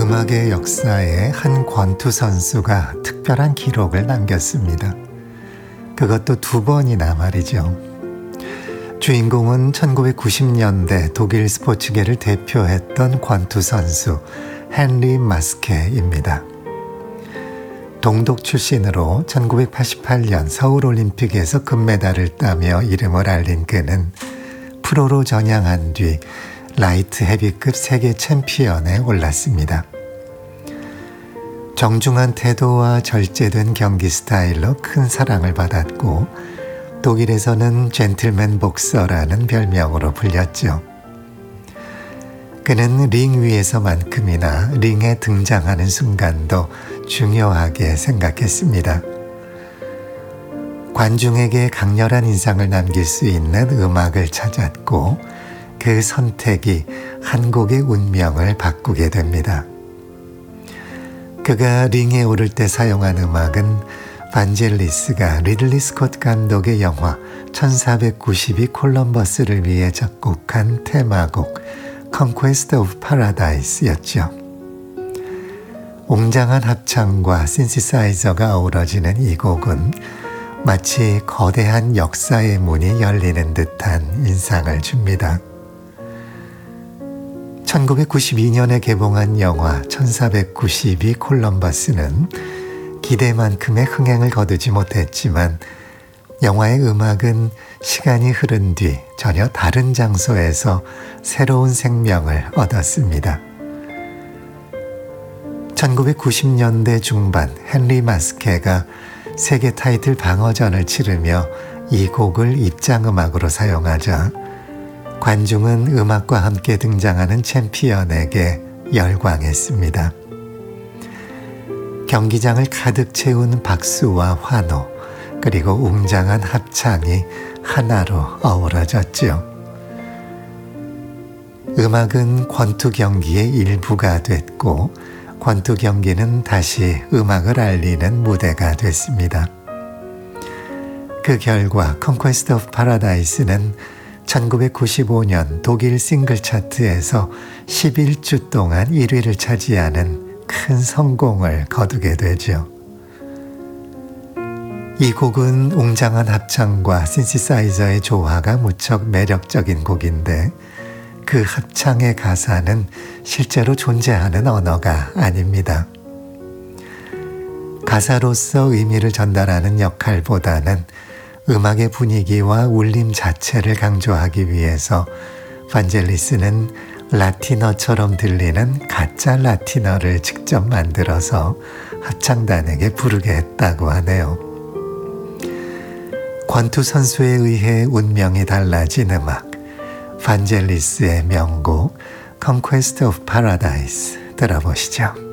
음악의 역사에 한 권투 선수가 특별한 기록을 남겼습니다. 그것도 2번이나 말이죠. 주인공은 1990년대 독일 스포츠계를 대표했던 권투 선수 헨리 마스케입니다. 동독 출신으로 1988년 서울올림픽에서 금메달을 따며 이름을 알린 그는 프로로 전향한 뒤 라이트 헤비급 세계 챔피언에 올랐습니다. 정중한 태도와 절제된 경기 스타일로 큰 사랑을 받았고 독일에서는 젠틀맨 복서라는 별명으로 불렸죠. 그는 링 위에서만큼이나 링에 등장하는 순간도 중요하게 생각했습니다. 관중에게 강렬한 인상을 남길 수 있는 음악을 찾았고 그 선택이 한 곡의 운명을 바꾸게 됩니다. 그가 링에 오를 때 사용한 음악은 반젤리스가 리들리 스콧 감독의 영화 1492 콜럼버스를 위해 작곡한 테마곡 Conquest of Paradise였죠. 웅장한 합창과 신시사이저가 어우러지는 이 곡은 마치 거대한 역사의 문이 열리는 듯한 인상을 줍니다. 1992년에 개봉한 영화 1492 콜럼버스는 기대만큼의 흥행을 거두지 못했지만 영화의 음악은 시간이 흐른 뒤 전혀 다른 장소에서 새로운 생명을 얻었습니다. 1990년대 중반 헨리 마스케가 세계 타이틀 방어전을 치르며 이 곡을 입장음악으로 사용하자 관중은 음악과 함께 등장하는 챔피언에게 열광했습니다. 경기장을 가득 채운 박수와 환호, 그리고 웅장한 합창이 하나로 어우러졌죠. 음악은 권투 경기의 일부가 됐고 권투 경기는 다시 음악을 알리는 무대가 됐습니다. 그 결과 Conquest of Paradise는 1995년 독일 싱글 차트에서 11주 동안 1위를 차지하는 큰 성공을 거두게 되죠. 이 곡은 웅장한 합창과 신시사이저의 조화가 무척 매력적인 곡인데 그 합창의 가사는 실제로 존재하는 언어가 아닙니다. 가사로서 의미를 전달하는 역할보다는 음악의 분위기와 울림 자체를 강조하기 위해서 반젤리스는 라틴어처럼 들리는 가짜 라틴어를 직접 만들어서 합창단에게 부르게 했다고 하네요. 권투 선수에 의해 운명이 달라진 음악, 반젤리스의 명곡 Conquest of Paradise 들어보시죠.